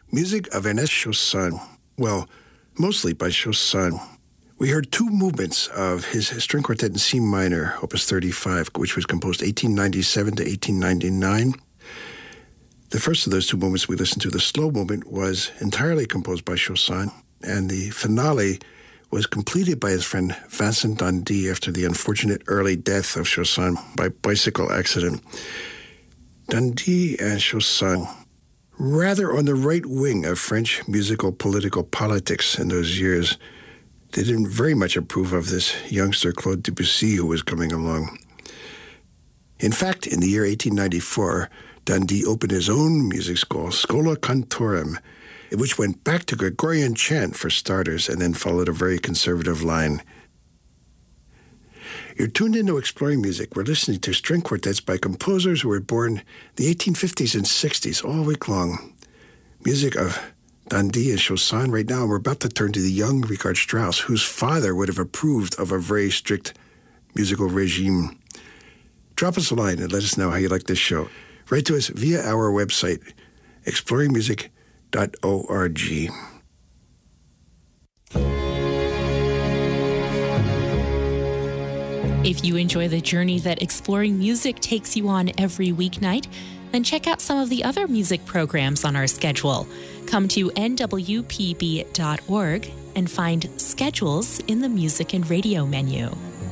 Music of Ernest Chausson. Well, mostly by Chausson. We heard two movements of his string quartet in C minor, Opus 35, which was composed 1897 to 1899. The first of those two movements we listened to, the slow movement, was entirely composed by Chausson, and the finale was completed by his friend Vincent d'Indy after the unfortunate early death of Chausson by bicycle accident. d'Indy and Chausson, rather on the right wing of French musical political politics in those years, they didn't very much approve of this youngster Claude Debussy who was coming along. In fact, in the year 1894, d'Indy opened his own music school, Schola Cantorum, which went back to Gregorian chant for starters and then followed a very conservative line. You're tuned into Exploring Music. We're listening to string quartets by composers who were born in the 1850s and 60s all week long. Music of d'Indy and Chausson. Right now, we're about to turn to the young Richard Strauss, whose father would have approved of a very strict musical regime. Drop us a line and let us know how you like this show. Write to us via our website, exploringmusic.org. If you enjoy the journey that Exploring Music takes you on every weeknight, then check out some of the other music programs on our schedule. Come to nwpb.org and find Schedules in the Music and Radio menu.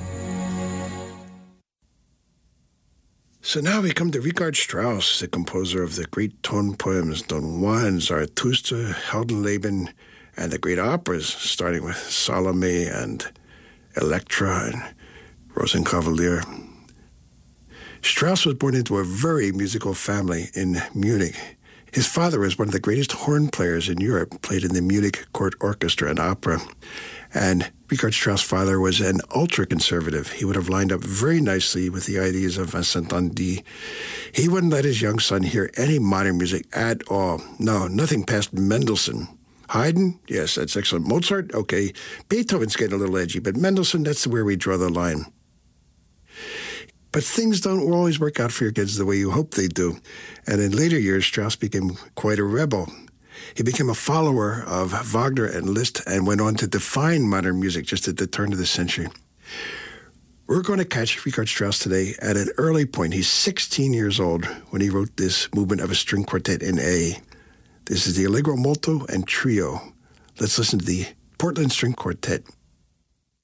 So now we come to Richard Strauss, the composer of the great tone poems Don Juan, Zarathustra, Heldenleben, and the great operas, starting with Salome and Elektra and Rosenkavalier. Strauss was born into a very musical family in Munich. His father was one of the greatest horn players in Europe, played in the Munich Court Orchestra and Opera. And Richard Strauss' father was an ultra-conservative. He would have lined up very nicely with the ideas of Vincent d'Indy. He wouldn't let his young son hear any modern music at all. No, nothing past Mendelssohn. Haydn? Yes, that's excellent. Mozart? Okay. Beethoven's getting a little edgy, but Mendelssohn, that's where we draw the line. But things don't always work out for your kids the way you hope they do. And in later years, Strauss became quite a rebel. He became a follower of Wagner and Liszt and went on to define modern music just at the turn of the century. We're going to catch Richard Strauss today at an early point. He's 16 years old when he wrote this movement of a string quartet in A. This is the Allegro Molto and Trio. Let's listen to the Portland String Quartet.